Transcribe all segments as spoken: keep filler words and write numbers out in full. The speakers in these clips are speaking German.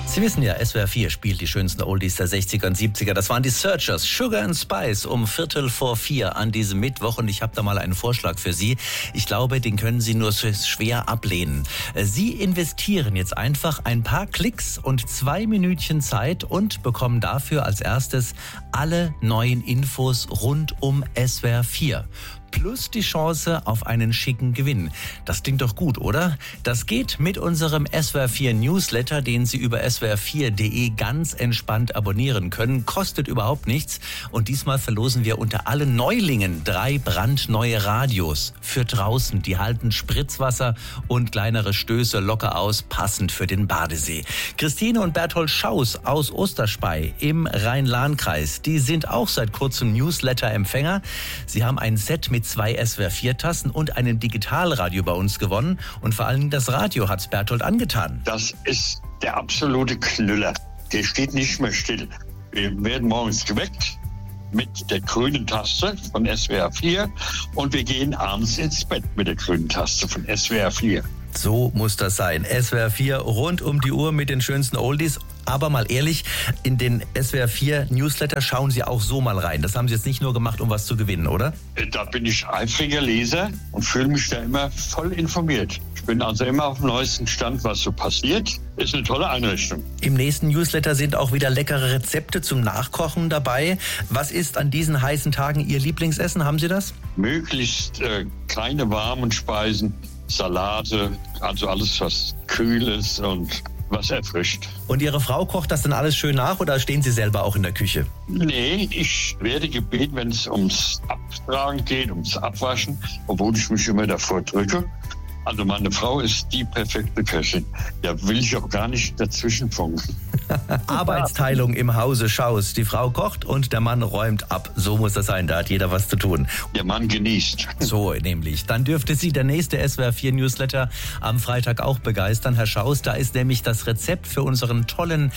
Sie wissen ja, S W R vier spielt die schönsten Oldies der sechziger und siebziger. Das waren die Searchers, Sugar and Spice um Viertel vor vier an diesem Mittwoch. Und ich habe da mal einen Vorschlag für Sie. Ich glaube, den können Sie nur so schwer ablehnen. Sie investieren jetzt einfach ein paar Klicks und zwei Minütchen Zeit und bekommen dafür als erstes alle neuen Infos rund um S W R vier. Plus die Chance auf einen schicken Gewinn. Das klingt doch gut, oder? Das geht mit unserem S W R vier Newsletter, den Sie über S W R vier punkt de ganz entspannt abonnieren können. Kostet überhaupt nichts. Und diesmal verlosen wir unter allen Neulingen drei brandneue Radios. Für draußen, die halten Spritzwasser und kleinere Stöße locker aus, passend für den Badesee. Christine und Berthold Schaus aus Osterspey im Rhein-Lahn-Kreis, die sind auch seit kurzem Newsletter-Empfänger. Sie haben ein Set mit zwei S W R vier Tassen und einem Digitalradio bei uns gewonnen. Und vor allem das Radio hat's Berthold angetan. Das ist der absolute Knüller. Der steht nicht mehr still. Wir werden morgens geweckt mit der grünen Taste von S W R vier und wir gehen abends ins Bett mit der grünen Taste von S W R vier. So muss das sein. S W R vier rund um die Uhr mit den schönsten Oldies. Aber mal ehrlich, in den S W R vier Newsletter schauen Sie auch so mal rein. Das haben Sie jetzt nicht nur gemacht, um was zu gewinnen, oder? Da bin ich eifriger Leser und fühle mich da immer voll informiert. Ich bin also immer auf dem neuesten Stand, was so passiert. Ist eine tolle Einrichtung. Im nächsten Newsletter sind auch wieder leckere Rezepte zum Nachkochen dabei. Was ist an diesen heißen Tagen Ihr Lieblingsessen? Haben Sie das? Möglichst äh, keine warmen Speisen, Salate, also alles, was kühl ist und was erfrischt. Und Ihre Frau kocht das dann alles schön nach oder stehen Sie selber auch in der Küche? Nee, ich werde gebeten, wenn es ums Abtragen geht, ums Abwaschen, obwohl ich mich immer davor drücke. Also meine Frau ist die perfekte Köchin. Da will ich auch gar nicht dazwischen funken. Arbeitsteilung im Hause Schaus. Die Frau kocht und der Mann räumt ab. So muss das sein, da hat jeder was zu tun. Der Mann genießt. So nämlich. Dann dürfte Sie der nächste S W R vier Newsletter am Freitag auch begeistern, Herr Schaus. Da ist nämlich das Rezept für unseren tollen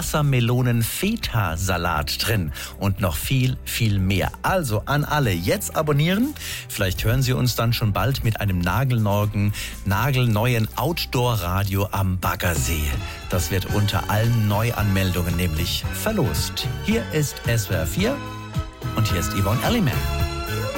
Wassermelonen-Feta-Salat drin. Und noch viel, viel mehr. Also an alle jetzt abonnieren. Vielleicht hören Sie uns dann schon bald mit einem nagelneuen, nagelneuen Outdoor-Radio am Baggersee. Das wird unter allen Neuanmeldungen nämlich verlost. Hier ist S W R vier und hier ist Yvonne Elliman.